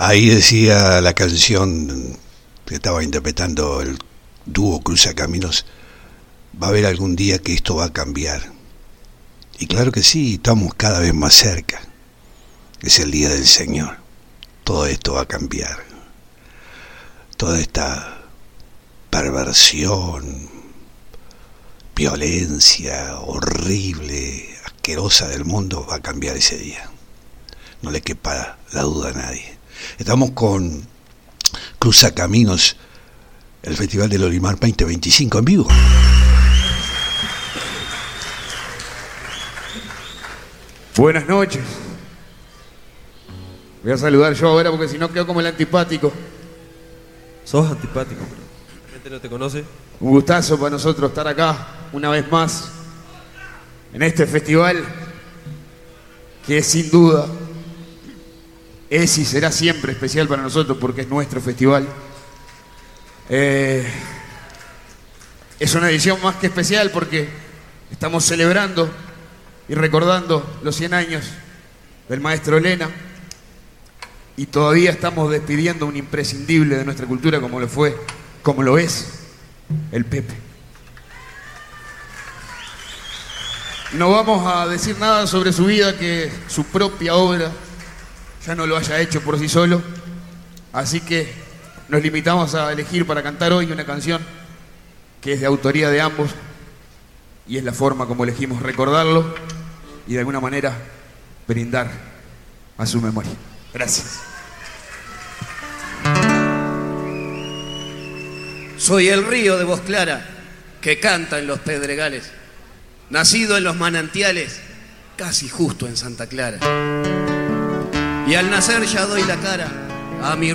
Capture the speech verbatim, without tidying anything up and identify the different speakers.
Speaker 1: Ahí decía la canción que estaba interpretando el dúo Cruzacaminos, va a haber algún día que esto va a cambiar. Y claro que sí, estamos cada vez más cerca. Es el día del Señor. Todo esto va a cambiar. Toda esta perversión, violencia horrible, asquerosa del mundo va a cambiar ese día. No le quepa la duda a nadie. Estamos con Cruzacaminos, el Festival del Olimar veinte veinticinco en vivo.
Speaker 2: Buenas noches. Voy a saludar yo ahora porque si no quedo como el antipático.
Speaker 3: Sos antipático, pero la gente no te conoce.
Speaker 2: Un gustazo para nosotros estar acá una vez más en este festival que es sin duda es y será siempre especial para nosotros porque es nuestro festival. Eh, es una edición más que especial porque estamos celebrando y recordando los cien años del maestro Lena y todavía estamos despidiendo un imprescindible de nuestra cultura como lo fue, como lo es el Pepe. No vamos a decir nada sobre su vida que su propia obra ya no lo haya hecho por sí solo, así que nos limitamos a elegir para cantar hoy una canción que es de autoría de ambos y es la forma como elegimos recordarlo y de alguna manera brindar a su memoria. Gracias.
Speaker 4: Soy el río de voz clara que canta en los pedregales, nacido en los manantiales, casi justo en Santa Clara. Y al nacer ya doy la cara a mi